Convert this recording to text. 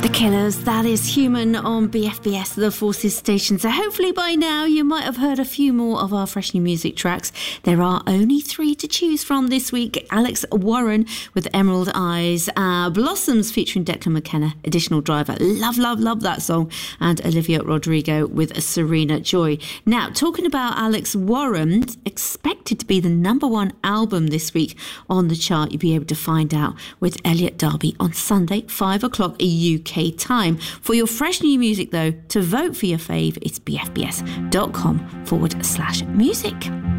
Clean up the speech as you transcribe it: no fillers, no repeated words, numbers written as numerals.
The Killers, that is Human on BFBS, the Forces station. So hopefully by now you might have heard a few more of our fresh new music tracks. There are only 3 to choose from this week. Alex Warren with Emerald Eyes, Blossoms featuring Declan McKenna, Additional Driver, love that song, and Olivia Rodrigo with Serena Joy. Now, talking about Alex Warren, expected to be the #1 album this week on the chart. You'll be able to find out with Elliot Darby on Sunday, 5 o'clock UK time. For your fresh new music, though, to vote for your fave, it's bfbs.com/music.